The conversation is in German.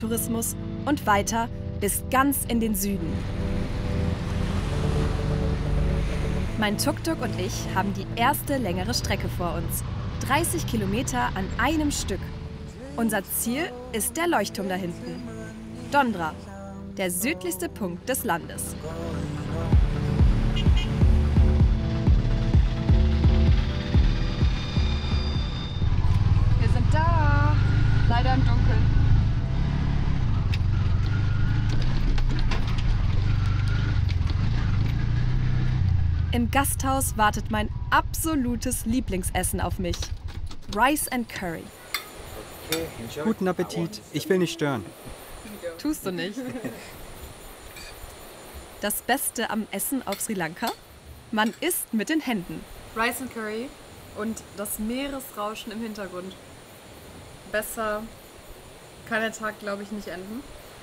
Tourismus und weiter bis ganz in den Süden. Mein Tuk-Tuk und ich haben die erste längere Strecke vor uns. 30 Kilometer an einem Stück. Unser Ziel ist der Leuchtturm da hinten. Dondra, der südlichste Punkt des Landes. Wir sind da. Leider im Dunkeln. Im Gasthaus wartet mein absolutes Lieblingsessen auf mich. Rice and Curry. Guten Appetit. Ich will nicht stören. Tust du nicht. Das Beste am Essen auf Sri Lanka? Man isst mit den Händen. Rice and Curry und das Meeresrauschen im Hintergrund. Besser kann der Tag, glaube ich, nicht enden.